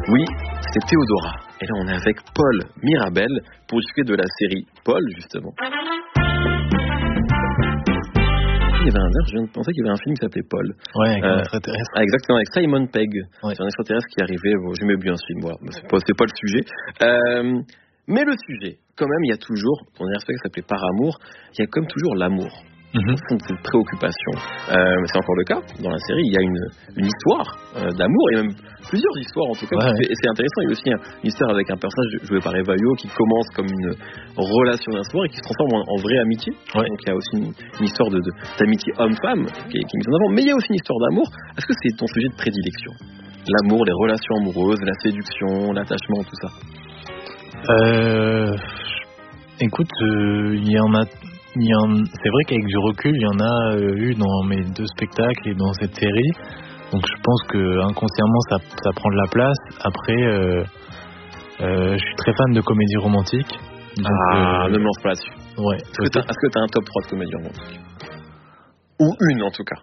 Oui, c'est Théodora. Et là, on est avec Paul Mirabel pour discuter de la série Paul, justement. Il y avait je viens de penser qu'il y avait un film qui s'appelait Paul. Ouais, avec un extraterrestre. Exactement, avec Simon Pegg. Ouais. C'est un extraterrestre qui arrivait. J'aimais bien ce film, voilà. C'est pas le sujet. Mais le sujet, quand même, il y a toujours, on a respect, ça s'appelait Par amour, il y a comme toujours l'amour. Cette préoccupation. C'est encore le cas dans la série. Il y a une histoire d'amour et même plusieurs histoires en tout cas. Ouais. Et c'est intéressant. Il y a aussi une histoire avec un personnage joué par Eva Yo qui commence comme une relation d'amour et qui se transforme en vraie amitié. Ouais. Donc il y a aussi une histoire d'amitié homme-femme qui est mise en avant. Mais il y a aussi une histoire d'amour. Est-ce que c'est ton sujet de prédilection? L'amour, les relations amoureuses, la séduction, l'attachement, tout ça. Écoute, il y en a. C'est vrai qu'avec du recul, il y en a eu dans mes 2 spectacles et dans cette série. Donc je pense que inconsciemment ça prend de la place. Après, je suis très fan de comédie romantique. Donc, ne me lance pas là-dessus. Ouais. Est-ce que t'as un top 3 de comédie romantique? Ou une en tout cas.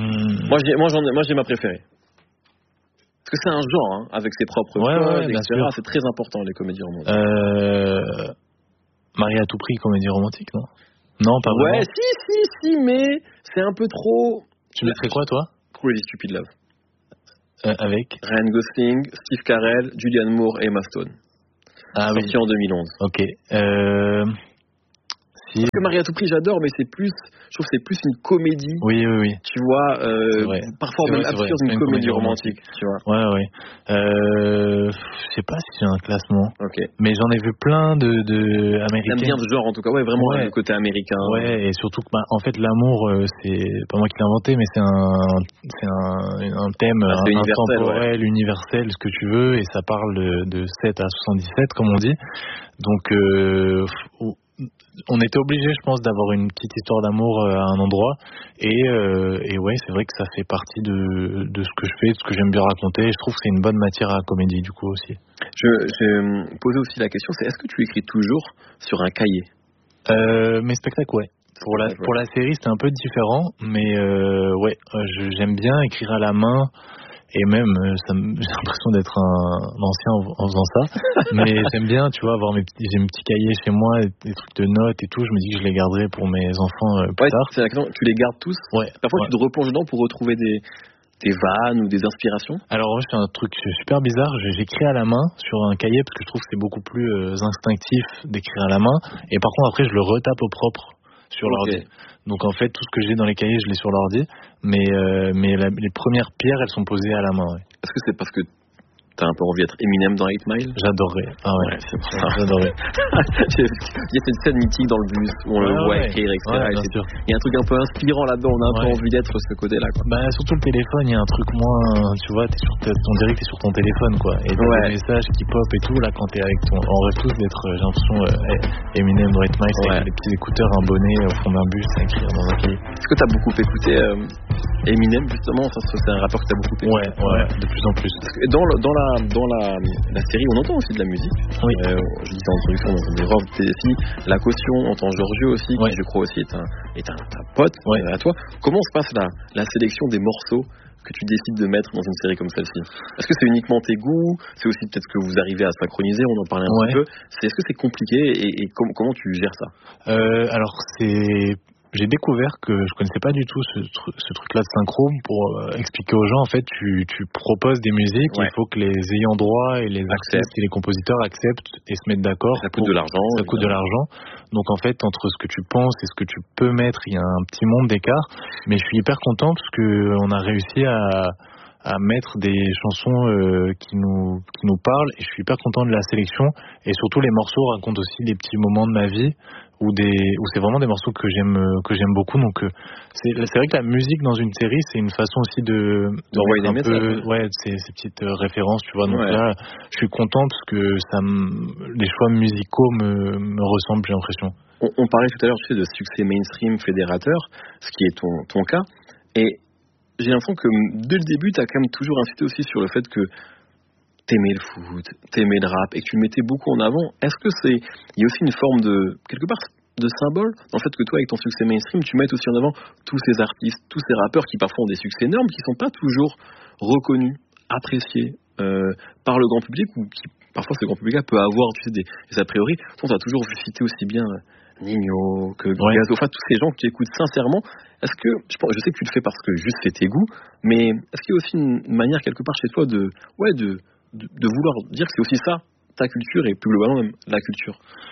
Moi j'ai ma préférée. Parce que c'est un genre, avec ses propres codes, etc. Sûr. C'est très important les comédies romantiques. Marie à tout prix, comédie romantique, non? Non, pas vraiment. Ouais, si, mais c'est un peu trop... Tu mettrais quoi, toi? Crazy Stupid Love. Avec Ryan Gosling, Steve Carell, Julianne Moore et Emma Stone. Sorti en 2011. Ok. Parce que Marie à tout prix, j'adore, mais je trouve que c'est plus une comédie. Oui. Tu vois, parfois même absurde, une comédie romantique. Tu vois. Ouais. Je sais pas si j'ai un classement. Ok. Mais j'en ai vu plein de américains. T'aimes bien ce genre, en tout cas, vraiment le côté américain. Ouais, et surtout que, en fait, l'amour, c'est pas moi qui l'ai inventé, mais c'est un thème intemporel, universel, ce que tu veux, et ça parle de 7 à 77, comme on dit. Donc, on était obligé, je pense, d'avoir une petite histoire d'amour à un endroit, et ouais, c'est vrai que ça fait partie de ce que je fais, de ce que j'aime bien raconter, et je trouve que c'est une bonne matière à comédie, du coup, aussi. Je posais aussi la question, c'est est-ce que tu écris toujours sur un cahier? Mes spectacles, ouais. Pour la série, c'était un peu différent, mais j'aime bien écrire à la main. Et même, j'ai l'impression d'être un ancien en faisant ça. Mais j'aime bien, tu vois, j'ai mes petits cahiers chez moi, des trucs de notes et tout. Je me dis que je les garderai pour mes enfants plus tard. C'est la question, tu les gardes tous? Ouais. Parfois, tu te replonges dedans pour retrouver des vannes ou des inspirations? Alors, je fais un truc super bizarre. J'écris à la main sur un cahier parce que je trouve que c'est beaucoup plus instinctif d'écrire à la main. Et par contre, après, je le retape au propre sur l'ordi. Donc en fait, tout ce que j'ai dans les cahiers, je l'ai sur l'ordi, mais les premières pierres, elles sont posées à la main. Ouais. Est-ce que c'est parce que t'as un peu envie d'être Eminem dans 8 Mile? J'adorerais. Ah ouais, c'est pour ça. J'adorerais. Il y a cette scène mythique dans le bus où on le voit écrire, etc. Il y a un truc un peu inspirant là-dedans, on a un peu envie d'être ce côté-là, quoi. Bah, surtout le téléphone, il y a un truc moins, tu vois, on dirait que t'es sur ton téléphone, quoi. Et t'as des messages qui pop et tout, là, quand t'es avec on rêve tous d'être, j'ai l'impression, Eminem dans 8 Mile, avec les petits écouteurs, un bonnet au fond d'un bus à écrire dans un cahier. Est-ce que t'as beaucoup écouté Eminem, justement? Enfin, c'est un rappeur que t'as beaucoup écouté? Ouais, de plus en plus. Parce que dans la série, on entend aussi de la musique. Oui. Je dis ça en introduction, on entend des Rob TSI, La Caution, on entend Giorgio aussi, qui je crois aussi est un pote à toi. Comment se passe la sélection des morceaux que tu décides de mettre dans une série comme celle-ci? Est-ce que c'est uniquement tes goûts? C'est aussi peut-être que vous arrivez à synchroniser, on en parlait un petit peu. Est-ce que c'est compliqué et comment tu gères ça? Alors j'ai découvert que je connaissais pas du tout ce truc-là de synchro. Pour expliquer aux gens, en fait, tu proposes des musiques, il faut que les ayants droit et les artistes et les compositeurs acceptent et se mettent d'accord. Ça coûte de l'argent. Ça coûte de l'argent. Donc en fait, entre ce que tu penses et ce que tu peux mettre, il y a un petit monde d'écart. Mais je suis hyper content parce que on a réussi à mettre des chansons qui nous parlent, et je suis hyper content de la sélection, et surtout les morceaux racontent aussi des petits moments de ma vie où c'est vraiment des morceaux que j'aime beaucoup. Donc c'est vrai que la musique dans une série, c'est une façon aussi d'envoyer des messages. Ces petites références, tu vois. Donc là, je suis content parce que les choix musicaux me ressemblent, j'ai l'impression. On parlait tout à l'heure, tu sais, de succès mainstream fédérateur, ce qui est ton cas, et j'ai l'impression que dès le début, tu as quand même toujours insisté aussi sur le fait que t'aimais le foot, t'aimais le rap, et que tu le mettais beaucoup en avant. Est-ce que il y a aussi une forme quelque part, de symbole dans le fait que toi, avec ton succès mainstream, tu mettes aussi en avant tous ces artistes, tous ces rappeurs qui parfois ont des succès énormes, qui sont pas toujours reconnus, appréciés, par le grand public ou qui parfois ce grand public-là peut avoir des a priori. On a toujours vu citer aussi bien Nino que Gazo, enfin tous ces gens que tu écoutes sincèrement. Est-ce que je sais que tu le fais parce que juste c'est tes goûts, mais est-ce qu'il y a aussi une manière quelque part chez toi de vouloir dire que c'est aussi ça ta culture et plus globalement même la culture?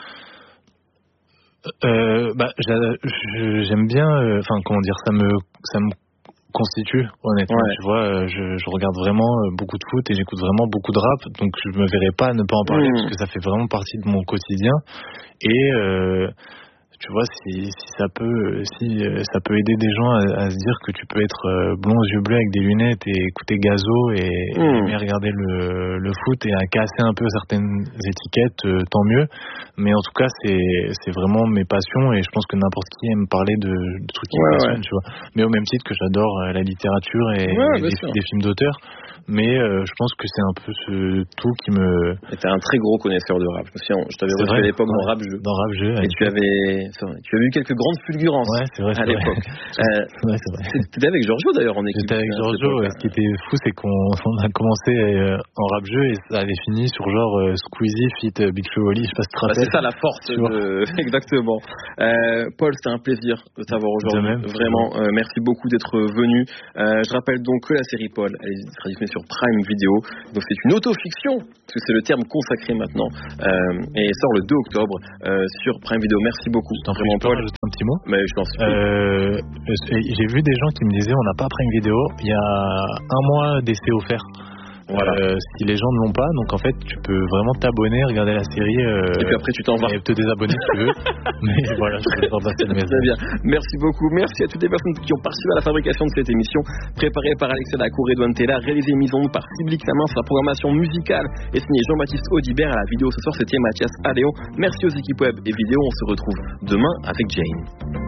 J'aime bien, ça me constitue honnêtement, tu vois, je regarde vraiment beaucoup de foot et j'écoute vraiment beaucoup de rap, donc je me verrais pas ne pas en parler parce que ça fait vraiment partie de mon quotidien et tu vois, si ça peut aider des gens à se dire que tu peux être blond aux yeux bleus avec des lunettes et écouter Gazo et aimer regarder le foot et à casser un peu certaines étiquettes, tant mieux. Mais en tout cas, c'est vraiment mes passions et je pense que n'importe qui aime parler de trucs qui me passionnent, tu vois. Mais au même titre que j'adore la littérature et des films d'auteur. Mais je pense que c'est un peu ce tout qui me... Et t'es un très gros connaisseur de rap. Je t'avais reçu à l'époque dans Rap Jeu. Dans Rap Jeu. Et tu avais eu quelques grandes fulgurances à l'époque. T'étais avec Giorgio d'ailleurs en équipe. J'étais avec Giorgio. Ce qui était fou, c'est qu'on a commencé en Rap Jeu et ça avait fini sur genre Squeezie feat Big Flo Oli. Je sais pas si tu te rappelles. C'est ça la force. Exactement. Paul, c'était un plaisir de t'avoir aujourd'hui. Vraiment, merci beaucoup d'être venu. Je rappelle donc que la série Paul, elle sera diffusée sur Prime Video. Donc c'est une autofiction, parce que c'est le terme consacré maintenant, et elle sort le 2 octobre sur Prime Video. Merci beaucoup. Vraiment, Paul. Juste un petit mot. Mais je pense. J'ai vu des gens qui me disaient on n'a pas Prime Video. Il y a 1 mois d'essai offert. Voilà. Si les gens ne l'ont pas, donc en fait tu peux vraiment t'abonner, regarder la série et puis après tu t'en vas et te désabonner si tu veux. Mais voilà, je vais pas passer le message. Très bien, merci beaucoup, merci à toutes les personnes qui ont participé à la fabrication de cette émission préparée par Alexia Lacour et Edouane Tella, réalisée et mise en onde par Siblic Samin. Sa programmation musicale est signée Jean-Baptiste Audibert. À la vidéo ce soir c'était Mathias Aléon. Merci aux équipes web et vidéo, on se retrouve demain avec Jane.